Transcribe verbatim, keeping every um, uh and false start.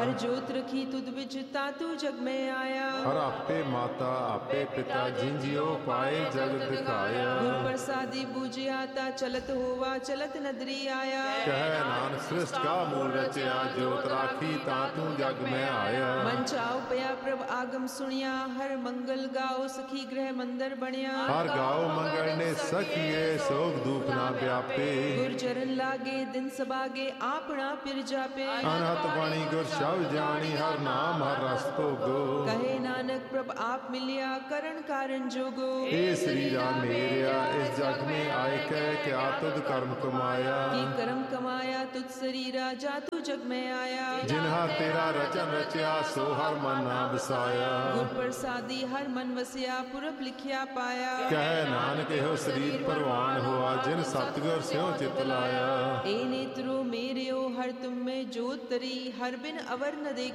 ਹਰ ਜੋਤ ਰਖੀ ਤੁਧ ਵਿੱਚ ਤਾਤੂ ਜਗ ਮੈਂ ਆਇਆ। ਹਰ ਆਪੇ ਮਾਤਾ ਆਪੇ ਪਿਤਾ ਜਿੰਜਿਓ ਪਾਏ ਜਗ ਦਿਖਾਇਆ। ਗੁਰ ਪ੍ਰਸਾਦੀ ਬੂਝਿਆ ਤਾ ਚਲਤ ਹੋਵਾ ਚਲਤ ਨਦਰੀ ਆਇਆ। ਕਹਿ ਨਾਨਕ ਸ੍ਰਿਸ਼ਟ ਕਾ ਮੂਲ ਰਚਿਆ ਜੋਤ ਰਾਖੀ ਤਾਂ ਤੂੰ ਜਗ ਮੈਂ ਆਇਆ। ਮਨ ਚਾਉ ਪਿਆ ਪ੍ਰਭ ਆਗਮ ਸੁਣਿਆ ਹਰ ਮੰਗਲ ਗਾਓ ਸਖੀ ਗ੍ਰਹਿ ਮੰਦਰ ਬਣਿਆ। ਹਰ ਗਾਓ ਮੰਗਲ ਨੇ ਸਖੀਏ ਸੋਗ ਦੁਖ ਨਾ ਵਿਆਪੇ। ਗੁਰ ਚਰਨ ਲਾਗੇ ਦਿਨ ਸਬਾਗੇ ਆਪਣਾ ਪਿਰ ਜਾਪੇ। ਅਨਹਤ ਬਾਣੀ ਗੁਰ ਸ਼ਬਦ ਜਾਣੀ ਹਰ ਨਾਮ ਹਰ ਰਸ ਭੋਗੋ। ਕਹੇ ਨਾਨਕ ਪ੍ਰਭ ਆਪ ਮਿਲਿਆ ਕਰਨ ਕਾਰਨ ਜੋਗੋ। ਇਹ ਸਰੀਰਾ ਮੇਰਿਆ ਇਸ ਜਗ में आए कह क्या तुद कर्म कमाया। की कर्म कमाया तुझ शरीरा जा तू जग में आया। जिन्हा तेरा रचन रचिया सो हर मन ना बसाया। गुर प्रसादी हर मन वसिया पुरब लिखिया पाया। कह नानक हो शरीर परवान हुआ जिन सतगुर स्यों चित लाया। ए नेत्रो मेरे ओ हर तुम में जोत तरी हर बिन अवर न देख